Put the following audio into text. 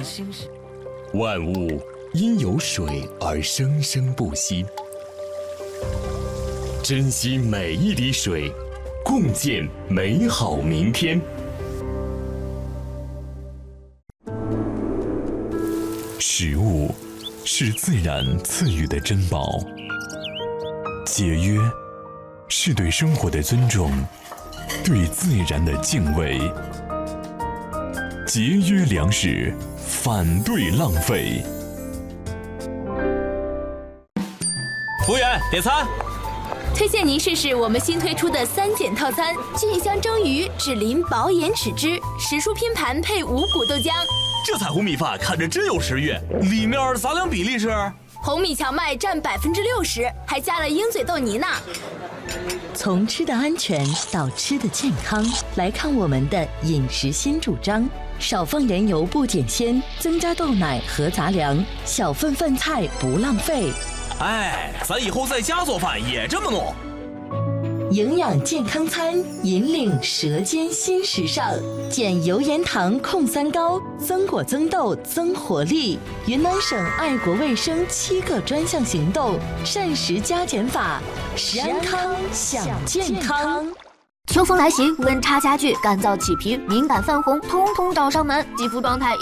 万物因有水而生生不息，珍惜每一滴水，共建美好明天。食物是自然赐予的珍宝，节约是对生活的尊重，对自然的敬畏。节约粮食，反对浪费。 服务员，点餐。 推荐您试试我们新推出的3减套餐：菌香蒸鱼、脂淋薄盐豉汁、时蔬拼盘配五谷豆浆。 这彩虹米饭看着真有食欲，里面杂粮比例是？ 红米荞麦占60%，还加了鹰嘴豆泥呢。 从吃的安全到吃的健康，来看我们的饮食新主张：少放盐油不减鲜，增加豆奶和杂粮，小份饭菜不浪费。 哎，咱以后在家做饭也这么弄。 营养健康餐，引领舌尖新时尚，减油盐糖控3高，增果增豆增活力。云南省爱国卫生7个专项行动，膳食加减法，食安康享健康。 秋风来袭，温差加剧，干燥起皮、敏感泛红，通通找上门，肌肤状态